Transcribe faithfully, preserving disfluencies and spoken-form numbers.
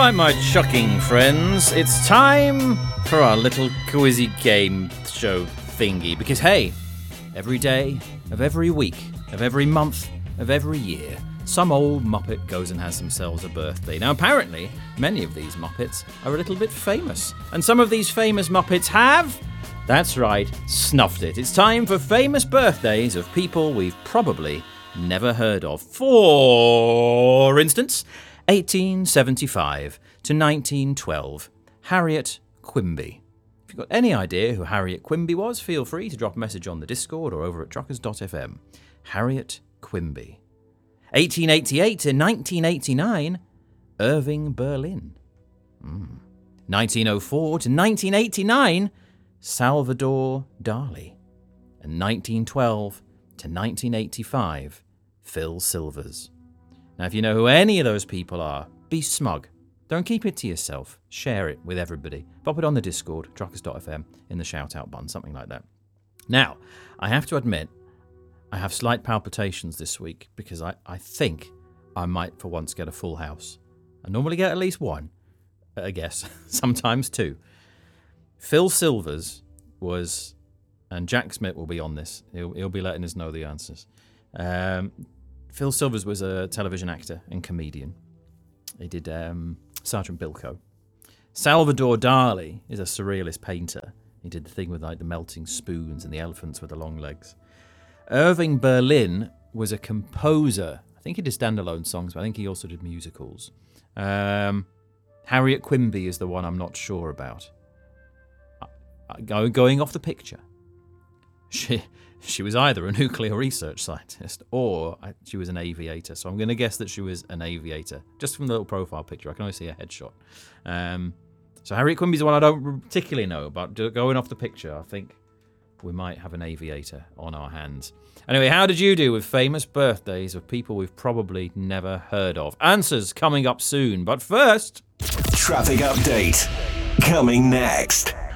Right, my chucking friends, it's time for our little quizzy game show thingy. Because, hey, every day of every week, of every month, of every year, some old Muppet goes and has themselves a birthday. Now, apparently, many of these Muppets are a little bit famous. And some of these famous Muppets have, that's right, snuffed it. It's time for famous birthdays of people we've probably never heard of. For instance, eighteen seventy-five to nineteen twelve, Harriet Quimby. If you've got any idea who Harriet Quimby was, feel free to drop a message on the Discord or over at truckers dot f m. Harriet Quimby. eighteen eighty-eight to nineteen eighty-nine, Irving Berlin. Mm. nineteen oh four to nineteen eighty-nine, Salvador Dali. And nineteen twelve to nineteen eighty-five, Phil Silvers. Now, if you know who any of those people are, be smug. Don't keep it to yourself. Share it with everybody. Pop it on the Discord, truckers dot f m, in the shout-out button, something like that. Now, I have to admit, I have slight palpitations this week because I, I think I might for once get a full house. I normally get at least one, I guess, sometimes two. Phil Silvers was, and Jack Smith will be on this, he'll, he'll be letting us know the answers. Um, Phil Silvers was a television actor and comedian. He did um, Sergeant Bilko. Salvador Dali is a surrealist painter. He did the thing with like the melting spoons and the elephants with the long legs. Irving Berlin was a composer. I think he did standalone songs, but I think he also did musicals. Um, Harriet Quimby is the one I'm not sure about. Going off the picture, she she was either a nuclear research scientist or she was an aviator. So I'm going to guess that she was an aviator. Just from the little profile picture, I can only see a headshot. Um, so Harriet Quimby's the one I don't particularly know, but going off the picture, I think we might have an aviator on our hands. Anyway, how did you do with famous birthdays of people we've probably never heard of? Answers coming up soon, but first... Traffic update coming next.